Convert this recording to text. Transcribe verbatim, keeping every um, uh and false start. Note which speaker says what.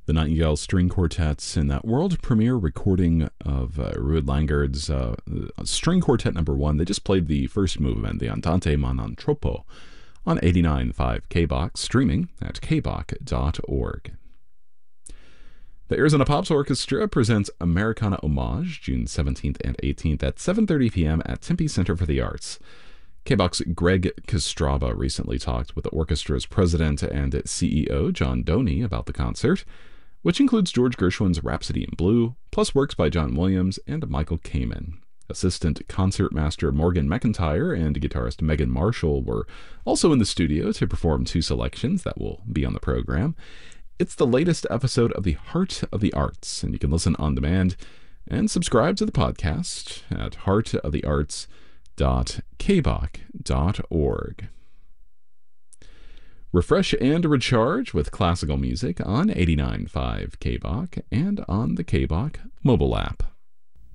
Speaker 1: The Nightingale String Quartets in that world premiere recording of uh, Ruud Langard's uh, String Quartet number one. They just played the first movement, the Andante ma non troppo, on eighty-nine point five K B O K, streaming at k b o k dot org. The Arizona Pops Orchestra presents Americana Homage, June seventeenth and eighteenth at seven thirty p.m. at Tempe Center for the Arts. K B O K's Greg Kostraba recently talked with the orchestra's president and C E O, John Doney, about the concert, which includes George Gershwin's Rhapsody in Blue, plus works by John Williams and Michael Kamen. Assistant concertmaster Morgan McIntyre and guitarist Megan Marshall were also in the studio to perform two selections that will be on the program. It's the latest episode of the Heart of the Arts, and you can listen on demand and subscribe to the podcast at heart of the arts dot k b o k dot org. Refresh and recharge with classical music on eighty-nine point five K B O K and on the K B O K mobile app.